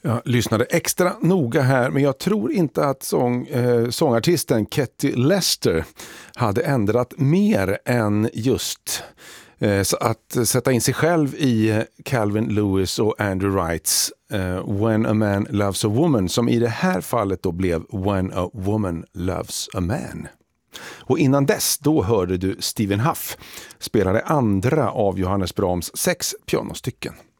Jag lyssnade extra noga här, men jag tror inte att sångartisten Ketty Lester hade ändrat mer än just att sätta in sig själv i Calvin Lewis och Andrew Wrights When a Man Loves a Woman, som i det här fallet då blev When a Woman Loves a Man. Och innan dess, då hörde du Stephen Huff spela det andra av Johannes Brahms 6 pianostycken.